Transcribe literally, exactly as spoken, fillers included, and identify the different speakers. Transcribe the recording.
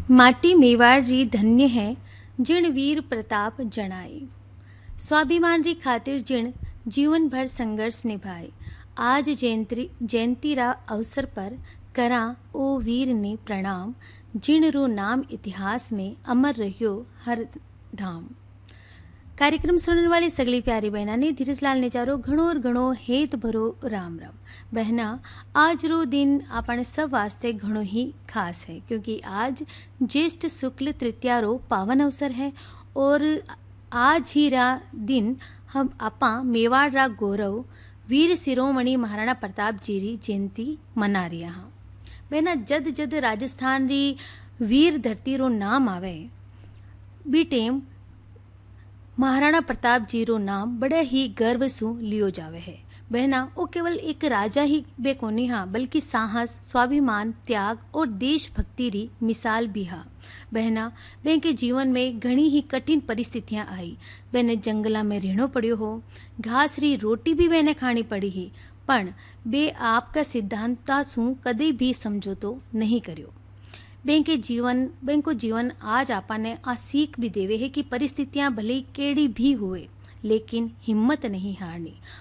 Speaker 1: माटी मेवाड़ री धन्य है जिण वीर प्रताप जनाए। स्वाभिमान री खातिर जिण जीवन भर संघर्ष निभाए। आज जयंती जयंती रा अवसर पर करा ओ वीर ने प्रणाम। जिण रो नाम इतिहास में अमर रह्यो हर धाम। कार्यक्रम सुनने वाली सगली प्यारी बहना ने धीरजलाल ने चारो घणो और घणो हेत भरो राम राम। बहना आज रो दिन आपण सब वास्ते घणो ही खास है, क्योंकि आज ज्येष्ठ शुक्ल तृतीया रो पावन अवसर है और आज ही रा दिन हम आपा मेवाड़ रा गौरव वीर शिरोमणि महाराणा प्रताप जी री जयंती मना रिया हाँ। बहना जद जद राजस्थान री वीर धरती रो नाम आवे बी टेम महाराणा प्रताप जी रो नाम बड़े ही गर्व सु लियो जावे है। बहना वो केवल एक राजा ही बे कोनी हा, बल्कि साहस, स्वाभिमान, त्याग और देशभक्ति री मिसाल भी हा। बहना बहन के जीवन में घणी ही कठिन परिस्थितियां आई। बहने जंगला में रहनो पड़ियो हो, घास री रोटी भी बहने खानी पड़ी ही, पण बे आपका सिद्धांता सु कदे भी समझौतो नहीं करियो। बें के जीवन बें को जीवन आज आपाने आ सीख भी देवे है कि परिस्थितियां भले केड़ी भी हुए, लेकिन हिम्मत नहीं हारनी